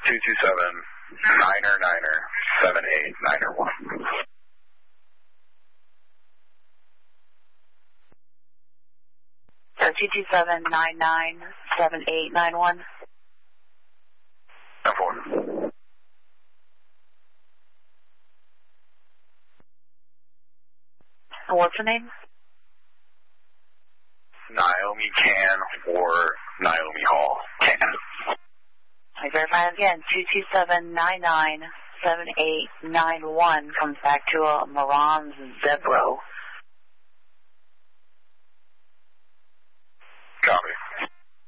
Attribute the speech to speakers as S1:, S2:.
S1: 227-9er-9er-78-9er-1.
S2: 227-99-7891.
S1: 10-4.
S2: And what's the name?
S1: Naomi Can or Naomi Hall Can.
S2: I verify again. 227-99-7891 comes back to a Moran Zebro.
S1: Copy.